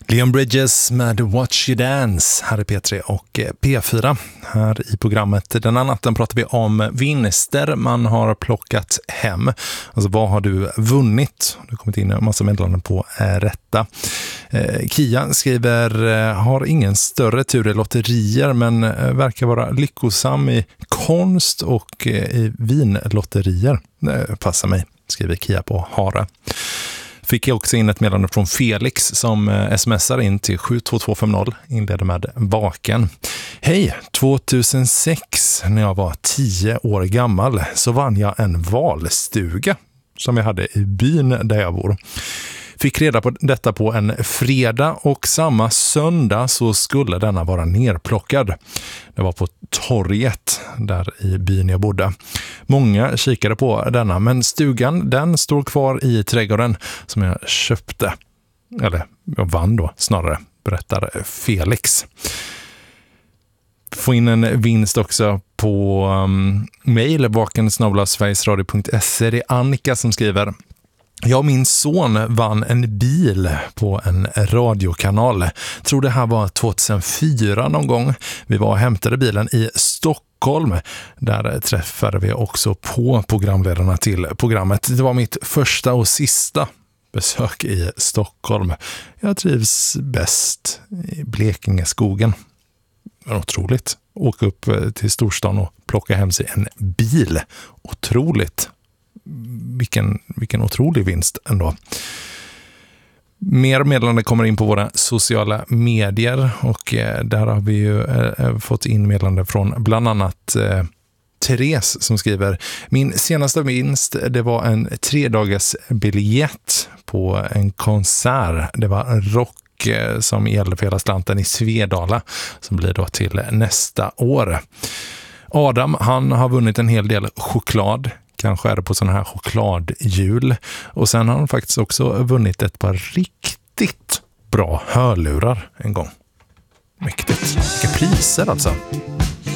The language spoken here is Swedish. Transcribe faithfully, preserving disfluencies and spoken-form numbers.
Leon Bridges med Watch You Dance här i P tre och P fyra. Här i programmet denna natten pratar vi om vinster man har plockat hem. Alltså vad har du vunnit? Det har kommit in en massa meddelanden på rätta. Eh, Kia skriver, har ingen större tur i lotterier men verkar vara lyckosam i konst och i vinlotterier. Det passar mig, skriver Kia på Hara. Fick jag också in ett meddelande från Felix som smsar in till sju två två fem noll, inleder med vaken. Hej, tjugohundrasex när jag var tio år gammal så vann jag en valstuga som jag hade i byn där jag bor. Fick reda på detta på en fredag och samma söndag så skulle denna vara nerplockad. Det var på torget där i byn jag bodde. Många kikade på denna men stugan den står kvar i trädgården som jag köpte. Eller jag vann då snarare, berättar Felix. Få in en vinst också på um, mejl baken snabel-a sverigesradio punkt se. Det är Annika som skriver. Jag och min son vann en bil på en radiokanal. Tror det här var tjugohundrafyra någon gång. Vi var och hämtade bilen i Stockholm. Där träffade vi också på programledarna till programmet. Det var mitt första och sista besök i Stockholm. Jag trivs bäst i Blekingeskogen. Otroligt. Åka upp till storstan och plocka hem sig en bil. Otroligt. Vilken, vilken otrolig vinst ändå. Mer meddelande kommer in på våra sociala medier och eh, där har vi ju eh, fått in meddelande från bland annat eh, Therese som skriver: min senaste vinst det var en tre dagars biljett på en konsert. Det var en rock eh, som gällde för hela slanten i Svedala som blir då till nästa år. Adam, han har vunnit en hel del choklad. Kanske är det på sådana här chokladhjul. Och sen har han faktiskt också vunnit ett par riktigt bra hörlurar en gång. Mäktigt. Vilka priser alltså.